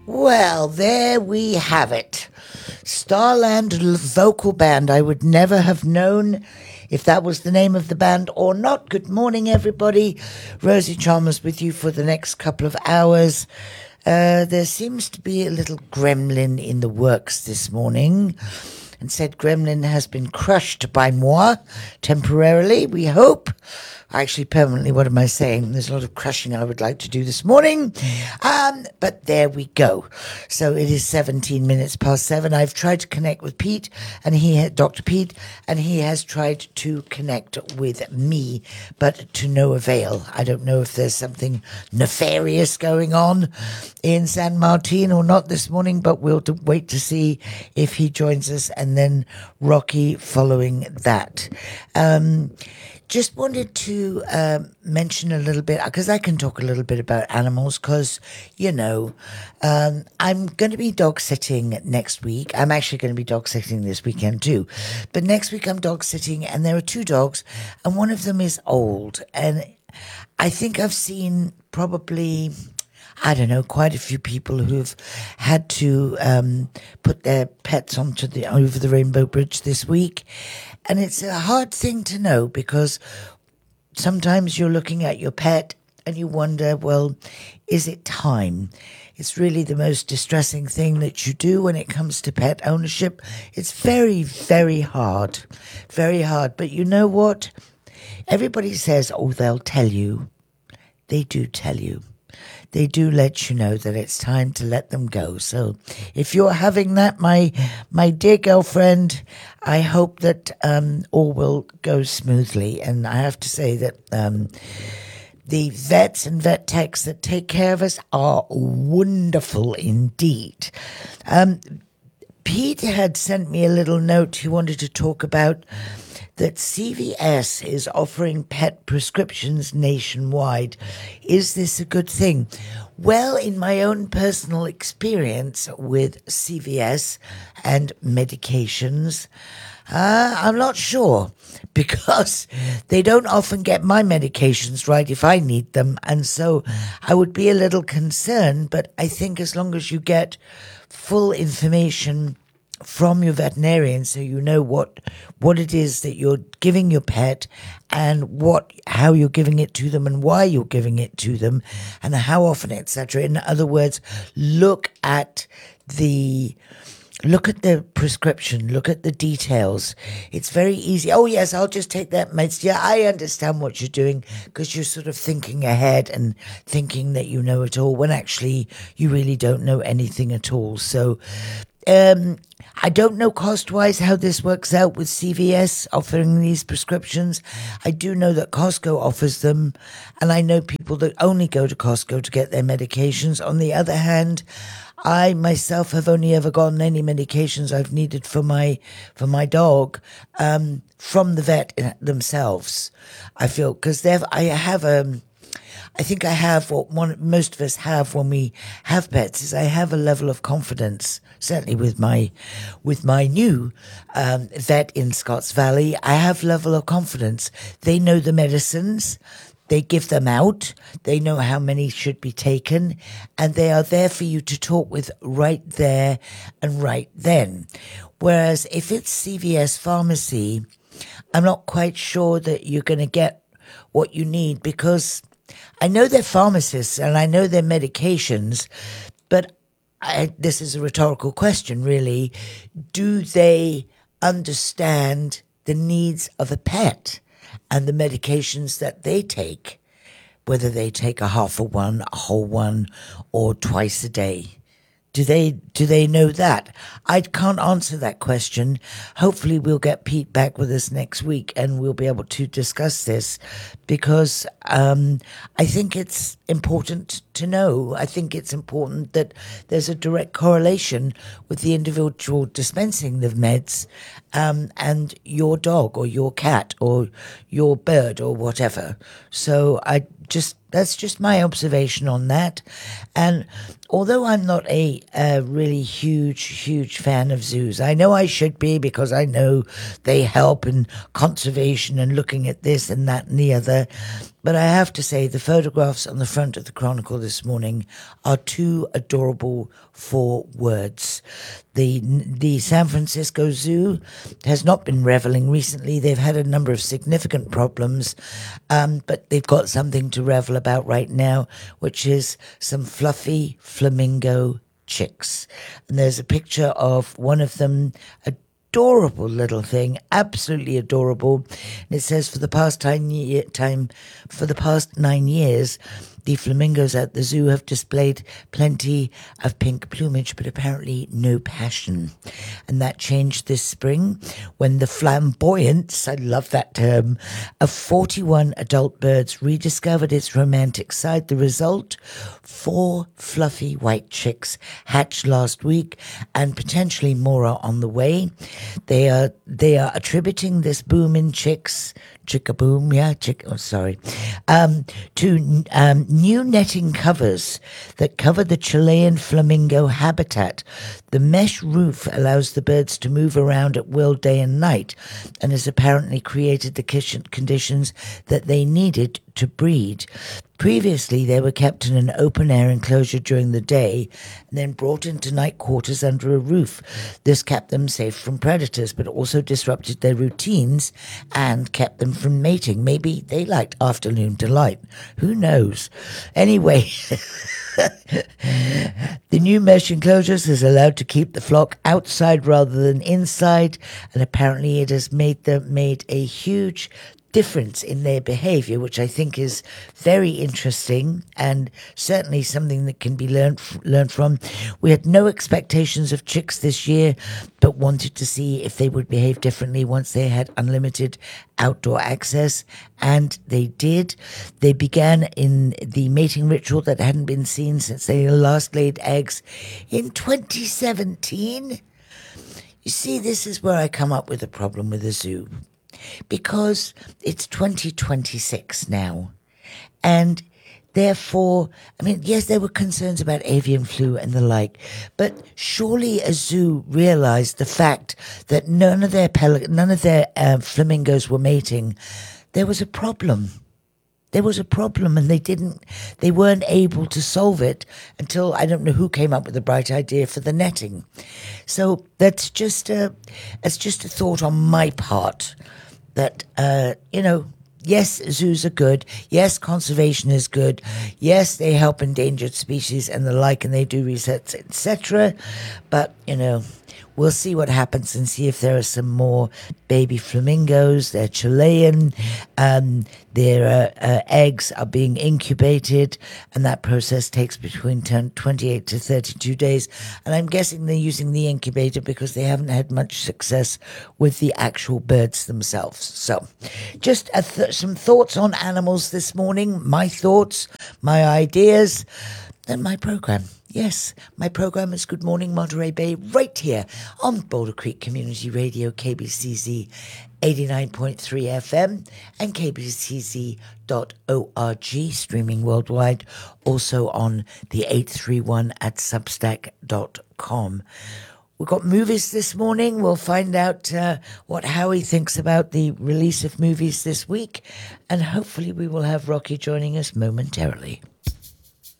Well, there we have it. Starland Vocal Band. I would never have known if that was the name of the band or not. Good morning, everybody. Rosie Chalmers with you for the next couple of hours. There seems to be a little gremlin in the works this morning. And said gremlin has been crushed by moi temporarily, we hope. Actually, permanently, what am I saying? There's a lot of crushing I would like to do this morning. But there we go. So it is 17 minutes past 7. I've tried to connect with Pete, and Dr. Pete, and he has tried to connect with me, but to no avail. I don't know if there's something nefarious going on in San Martin or not this morning, but we'll wait to see if he joins us, and then Rocky following that. Just wanted to mention a little bit, because I can talk a little bit about animals, because, I'm going to be dog sitting next week. I'm actually going to be dog sitting this weekend too. But next week I'm dog sitting, and there are 2 dogs, and one of them is old. And I think I've seen probably, I don't know, quite a few people who've had to put their pets over the Rainbow Bridge this week. And it's a hard thing to know, because sometimes you're looking at your pet and you wonder, well, is it time? It's really the most distressing thing that you do when it comes to pet ownership. It's very, very hard. Very hard. But you know what? Everybody says, oh, they'll tell you. They do tell you. They do let you know that it's time to let them go. So if you're having that, my dear girlfriend, I hope that all will go smoothly. And I have to say that the vets and vet techs that take care of us are wonderful indeed. Pete had sent me a little note. He wanted to talk about that CVS is offering pet prescriptions nationwide. Is this a good thing? Well, in my own personal experience with CVS and medications, I'm not sure, because they don't often get my medications right if I need them. And so I would be a little concerned, but I think as long as you get full information from your veterinarian, so you know what it is that you're giving your pet, and how you're giving it to them, and why you're giving it to them, and how often, etc. In other words, look at the prescription, look at the details. It's very easy. Oh yes, I'll just take that meds. Yeah, I understand what you're doing, because you're sort of thinking ahead and thinking that you know it all, when actually you really don't know anything at all. So I don't know cost-wise how this works out with CVS offering these prescriptions. I do know that Costco offers them, and I know people that only go to Costco to get their medications. On the other hand, I myself have only ever gotten any medications I've needed for my dog from the vet themselves. I feel, because I think I have what most of us have when we have pets, is I have a level of confidence, certainly with my new vet in Scotts Valley. I have level of confidence. They know the medicines. They give them out. They know how many should be taken, and they are there for you to talk with right there and right then. Whereas if it's CVS pharmacy, I'm not quite sure that you're going to get what you need, because I know they're pharmacists and I know their medications, but this is a rhetorical question, really. Do they understand the needs of a pet and the medications that they take, whether they take a half of one, a whole one, or twice a day? Do they know that? I can't answer that question. Hopefully we'll get Pete back with us next week and we'll be able to discuss this, because I think it's important to know. I think it's important that there's a direct correlation with the individual dispensing the meds and your dog or your cat or your bird or whatever. So I just That's just my observation on that. And although I'm not a really huge fan of zoos, I know I should be because I know they help in conservation and looking at this and that and the other. But I have to say, the photographs on the front of the Chronicle this morning are too adorable for words. The San Francisco Zoo has not been reveling recently. They've had a number of significant problems, but they've got something to revel about right now, which is some fluffy flamingo chicks. And there's a picture of one of them, adorable little thing, absolutely adorable. And it says for the past 9 years, the flamingos at the zoo have displayed plenty of pink plumage, but apparently no passion. And that changed this spring when the flamboyance, I love that term, of 41 adult birds rediscovered its romantic side. The result, 4 fluffy white chicks hatched last week, and potentially more are on the way. They are attributing this boom in chicks, chickaboom, to new netting covers that cover the Chilean flamingo habitat. The mesh roof allows the birds to move around at will day and night, and has apparently created the conditions that they needed to breed. Previously, they were kept in an open-air enclosure during the day and then brought into night quarters under a roof. This kept them safe from predators, but also disrupted their routines and kept them from mating. Maybe they liked afternoon delight. Who knows? Anyway, the new mesh enclosures is allowed to keep the flock outside rather than inside, and apparently it has made a huge difference in their behavior, which I think is very interesting and certainly something that can be learned from. We had no expectations of chicks this year, but wanted to see if they would behave differently once they had unlimited outdoor access, and they did. They began in the mating ritual that hadn't been seen since they last laid eggs in 2017. You see, this is where I come up with a problem with the zoo. Because it's 2026 now, and therefore, I mean, yes, there were concerns about avian flu and the like, but surely a zoo realized the fact that none of their flamingos were mating. There was a problem. There was a problem, and they weren't able to solve it until I don't know who came up with the bright idea for the netting. So that's just a thought on my part. That, yes, zoos are good. Yes, conservation is good. Yes, they help endangered species and the like, and they do research, etc. But, we'll see what happens and see if there are some more baby flamingos. They're Chilean. Their eggs are being incubated, and that process takes between 28 to 32 days. And I'm guessing they're using the incubator because they haven't had much success with the actual birds themselves. So just some thoughts on animals this morning, my thoughts, my ideas, and my program. Yes, my program is Good Morning Monterey Bay right here on Boulder Creek Community Radio, KBCZ 89.3 FM and kbcz.org, streaming worldwide, also on the 831 at substack.com. We've got movies this morning. We'll find out what Howie thinks about the release of movies this week, and hopefully we will have Rocky joining us momentarily.